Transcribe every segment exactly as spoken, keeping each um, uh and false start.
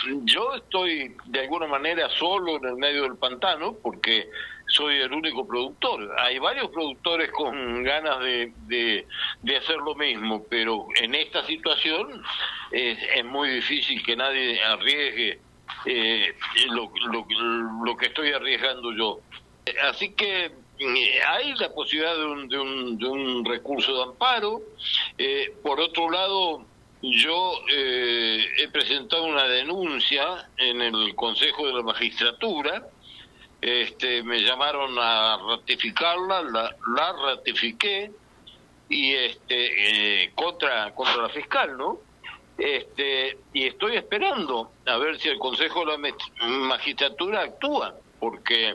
yo estoy de alguna manera solo en el medio del pantano porque soy el único productor. Hay varios productores con ganas de, de, de hacer lo mismo, pero en esta situación es, es muy difícil que nadie arriesgue eh, lo, lo, lo que estoy arriesgando yo. Así que eh, hay la posibilidad de un, de un, de un recurso de amparo. Eh, por otro lado, yo eh, he presentado una denuncia en el Consejo de la Magistratura. Este, me llamaron a ratificarla, la, la ratifiqué y este eh, contra contra la fiscal, ¿no? Este y estoy esperando a ver si el Consejo de la Magistratura actúa, porque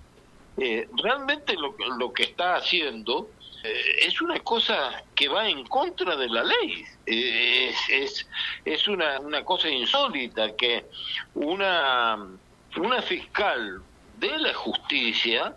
eh, realmente lo, lo que está haciendo eh, es una cosa que va en contra de la ley. Eh, es es es una una cosa insólita que una una fiscal de la justicia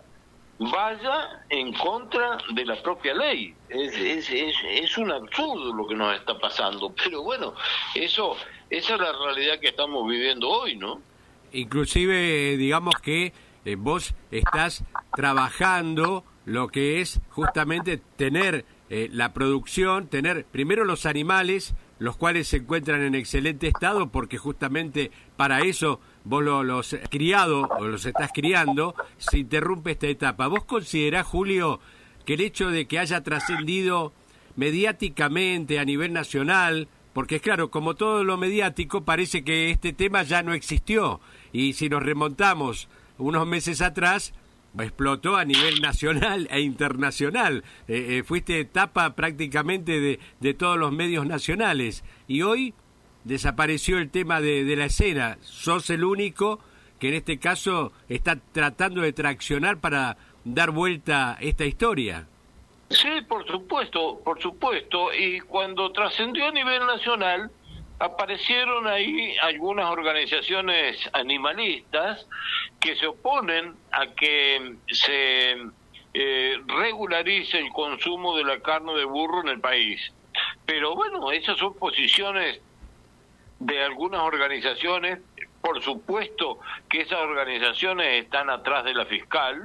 vaya en contra de la propia ley. Es, es, es, es un absurdo lo que nos está pasando, pero bueno, eso esa es la realidad que estamos viviendo hoy, ¿no? Inclusive, digamos que eh, vos estás trabajando lo que es justamente tener eh, la producción, tener primero los animales, los cuales se encuentran en excelente estado, porque justamente para eso vos lo, los has criado o los estás criando, se interrumpe esta etapa. ¿Vos considerás, Julio, que el hecho de que haya trascendido mediáticamente a nivel nacional, porque es claro, como todo lo mediático, parece que este tema ya no existió, y si nos remontamos unos meses atrás, explotó a nivel nacional e internacional, eh, eh, fuiste tapa prácticamente de, de todos los medios nacionales, y hoy desapareció el tema de, de la escena. Sos el único que en este caso está tratando de traccionar para dar vuelta esta historia. Sí, por supuesto, por supuesto, y cuando trascendió a nivel nacional, aparecieron ahí algunas organizaciones animalistas que se oponen a que se eh, regularice el consumo de la carne de burro en el país. Pero bueno, esas son posiciones de algunas organizaciones. Por supuesto que esas organizaciones están atrás de la fiscal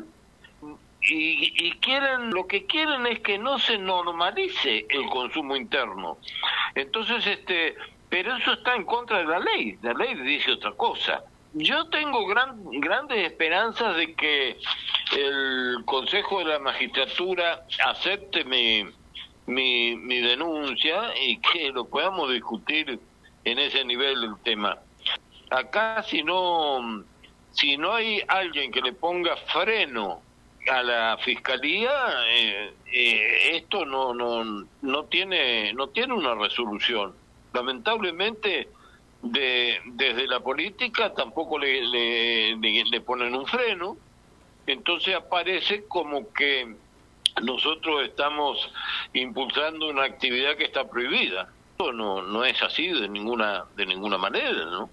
y, y quieren, lo que quieren es que no se normalice el consumo interno. Entonces, este, pero eso está en contra de la ley. La ley dice otra cosa. Yo tengo gran, grandes esperanzas de que el Consejo de la Magistratura acepte mi, mi, mi denuncia y que lo podamos discutir en ese nivel del tema. Acá si no si no hay alguien que le ponga freno a la fiscalía, eh, eh, esto no no no tiene no tiene una resolución. Lamentablemente de desde la política tampoco le, le, le, le ponen un freno, entonces aparece como que nosotros estamos impulsando una actividad que está prohibida. No, no es así de ninguna de ninguna manera, ¿no?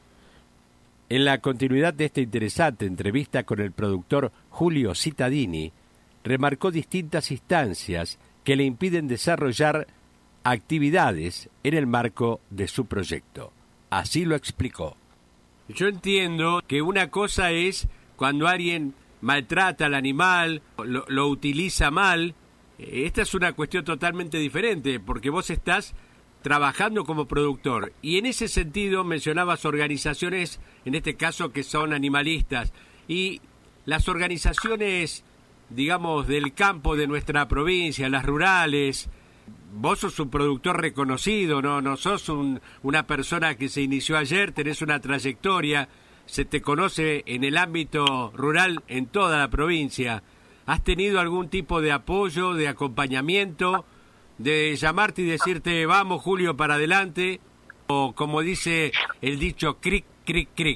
En la continuidad de esta interesante entrevista con el productor Julio Cittadini, remarcó distintas instancias que le impiden desarrollar actividades en el marco de su proyecto. Así lo explicó. Yo entiendo que una cosa es cuando alguien maltrata al animal, lo, lo utiliza mal. Esta es una cuestión totalmente diferente, porque vos estás trabajando como productor, y en ese sentido mencionabas organizaciones, en este caso que son animalistas, y las organizaciones, digamos, del campo de nuestra provincia, las rurales. Vos sos un productor reconocido, no no sos un, una persona que se inició ayer, tenés una trayectoria, se te conoce en el ámbito rural en toda la provincia. ¿Has tenido algún tipo de apoyo, de acompañamiento, de llamarte y decirte vamos Julio para adelante, o como dice el dicho, cric, cric, cric?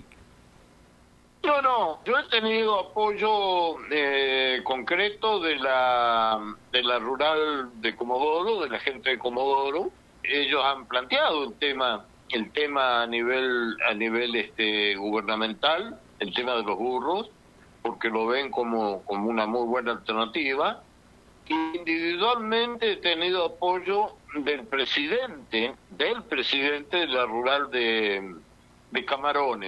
No, no, yo he tenido apoyo eh, concreto de la de la rural de Comodoro, de la gente de Comodoro. Ellos han planteado el tema el tema a nivel a nivel este gubernamental, el tema de los burros, porque lo ven como como una muy buena alternativa. Individualmente he tenido apoyo del presidente, del presidente de la rural de, de Camarones.